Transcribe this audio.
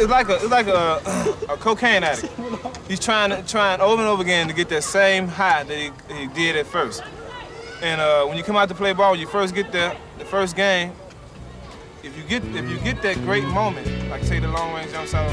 it's like a cocaine addict. He's trying over and over again to get that same high that he did at first. And when you come out to play ball, when you first get there, the first game, if you get that great moment, like say the long range jump shot